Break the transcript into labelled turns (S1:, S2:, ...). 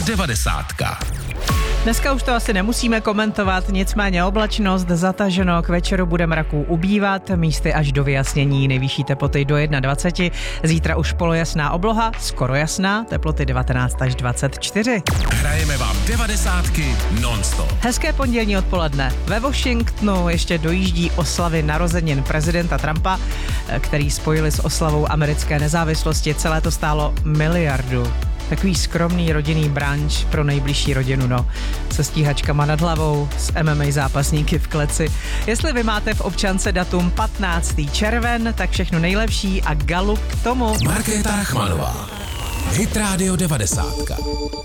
S1: 90.
S2: Dneska už to asi nemusíme komentovat, nicméně oblačnost zataženo, k večeru bude mraků ubývat, místy až do vyjasnění, nejvyšší teploty do 21, zítra už polojasná obloha, skoro jasná, teploty 19 až 24.
S1: Hrajeme vám 90 non-stop.
S2: Hezké pondělní odpoledne. Ve Washingtonu ještě dojíždí oslavy narozenin prezidenta Trumpa, který spojili s oslavou americké nezávislosti. Celé to stálo miliardu. Takový skromný rodinný brunch pro nejbližší rodinu, no. Se stíhačkama nad hlavou, s MMA zápasníky v kleci. Jestli vy máte v občance datum 15. červen, tak všechno nejlepší a galu k tomu.
S1: Markéta Rachmanová. Hit Radio 90.